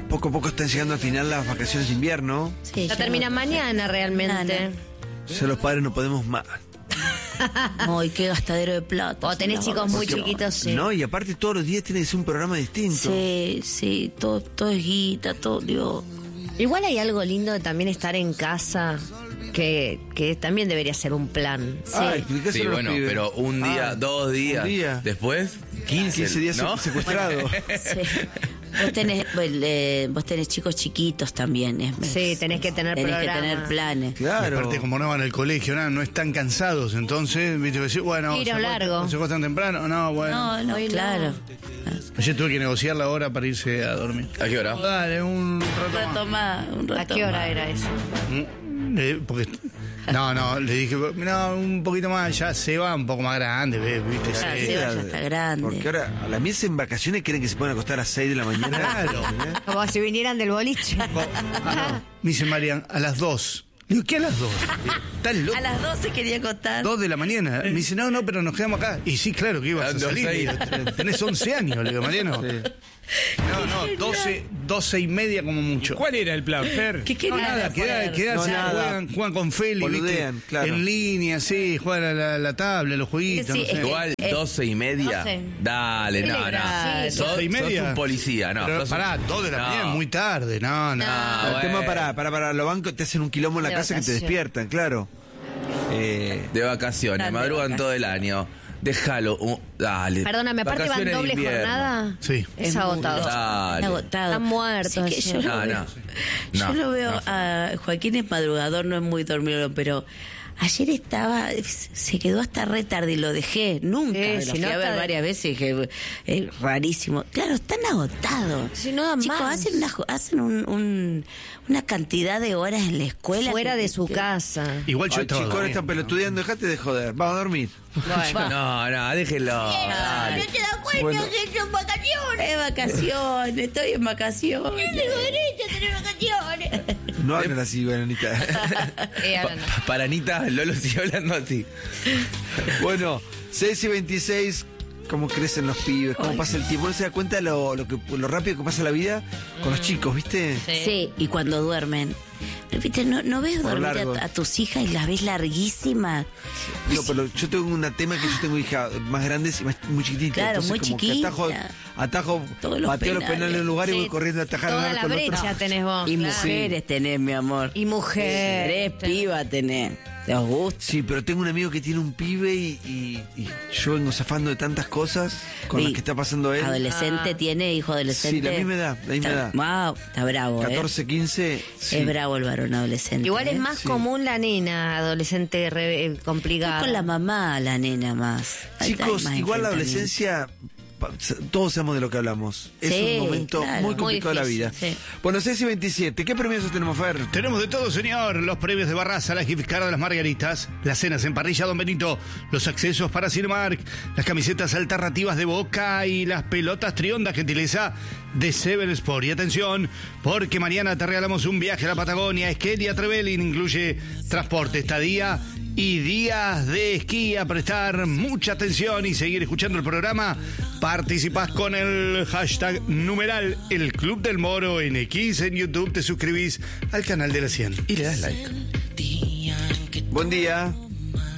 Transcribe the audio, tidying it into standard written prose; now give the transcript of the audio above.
poco a poco están llegando al final las vacaciones de invierno. Sí, Ya termina mañana realmente. Ya los padres no podemos más. Ay, qué gastadero de plata. O tenés chicos muy chiquitos, sí. No, y aparte todos los días tiene que ser un programa distinto. Sí, todo es guita, todo, digo. Igual hay algo lindo de también estar en casa, que también debería ser un plan. Ah, explícaselo Sí, a los bueno, pibes. pero un día, 2 días. un día. Después, 15 días ¿no? secuestrado. Sí. Vos tenés chicos chiquitos también. Sí, tenés que tener tenés que programa. tener planes. Claro. Aparte, como no van al colegio, no están cansados, entonces, viste, decir, bueno, Tiro largo. ¿se acuestan temprano? No, bueno. No, claro. Ayer tuve que negociar la hora para irse a dormir. ¿A qué hora? Dale, un Un rato rato más. ¿A qué hora era eso? Porque no, le dije, no, un poquito más, ya se va un poco más grande, viste. Claro, sí. Seba ya está grande. Porque ahora a la misa en vacaciones quieren que se puedan acostar a las 6 de la mañana. Claro. Como si vinieran del boliche. Me dice Marian, a las 2. Digo, ¿qué a las 2? ¿Estás loco? A las 12 quería contar. 2 de la mañana. Me dice, no, pero nos quedamos acá. Y sí, claro que ibas a salir. Digo, tenés 11 años, le digo, Mariano. No, 12 y media como mucho. ¿Cuál era el plan, Fer? ¿Qué querían Nada, hacer? quedarse, No, nada. juegan con Feli, Boludean, ¿viste? claro. En línea, sí, juegan a la tabla, los jueguitos, Sí, no sé. Igual, 12 y media. 12. Dale, no. Sí, Sos 12 y media. sos un policía, no. Pero sos un- pará, 2 de la No. mañana, muy tarde, no. El bueno. tema para los bancos te hacen un quilombo en la De casa que te vacaciones. despiertan, claro. De vacaciones, Grande madrugan vacaciones. todo el año. Déjalo, dale. Perdóname, aparte van Vacaciones de doble invierno. jornada. Sí. Es agotado. Dale. Agotado. Están muertos Así que encima. yo lo No, veo. no. Yo No, lo veo no. a Joaquín es madrugador, no es muy dormido, pero ayer se quedó hasta re tarde y lo dejé. Nunca. Sí, Lo si fui no a ver está- varias veces y dije, es rarísimo. Claro, están agotados. Si no dan Chicos, más. hacen una cantidad de horas en la escuela. Fuera que- de su que- casa. Igual yo Ay, estaba chicos, ahora dormido. están pelotudeando, dejate de joder. Vamos a dormir. No, déjenlo. Dale. te das cuenta Bueno. que son vacaciones? Es vacaciones, estoy en vacaciones. Tengo derecho a tener vacaciones. No hablan así, Bananita. Hablan. Para Anita, Lolo sigue hablando así. Bueno, 6 y 26, cómo crecen los pibes, cómo pasa el tiempo. Uno se da cuenta de lo rápido que pasa la vida con los chicos, ¿viste? Sí, y cuando duermen. ¿Viste? ¿No ves Por dormir largo. a tus hijas y las ves larguísimas? Digo, pero yo tengo un tema que yo tengo hija más grandes y muy chiquititas. Claro, entonces muy como que chiquita. atajo, Todos los pateo los penales en un lugar y Sí, voy corriendo a atajar toda al la arco el otro. brecha tenés vos. Y claro. mujeres tenés, mi amor. Y mujer. Tres piba tenés. ¿Te os gusta? Sí, pero tengo un amigo que tiene un pibe y yo vengo zafando de tantas cosas con las Y que está pasando él. ¿Adolescente tiene? ¿Hijo adolescente? Sí, la misma edad, la misma edad. Wow, está bravo, 14, 15. sí. Es bravo el varón adolescente. Igual es ¿eh? más común la nena adolescente complicada. Es con la mamá, la nena más. Chicos, Hay más igual la enfrentamiento. adolescencia, todos sabemos de lo que hablamos. Es Sí, un momento claro. muy complicado de la Muy vida. difícil, sí. Bueno, 6 y 27, ¿qué premios tenemos, Fer? Tenemos de todo, señor. Los premios de Barraza, la gift card de las Margaritas, las cenas en parrilla Don Benito, los accesos para Cinemark, las camisetas alternativas de Boca y las pelotas Trionda, gentileza de Seven Sport. Y atención, porque mañana te regalamos un viaje a la Patagonia. Esquelia Trevelin incluye transporte, estadía y días de esquí. A prestar mucha atención y seguir escuchando el programa. Participás con el hashtag numeral El Club del Moro en X en YouTube. Te suscribís al canal de la 100. Y le das like. Buen día.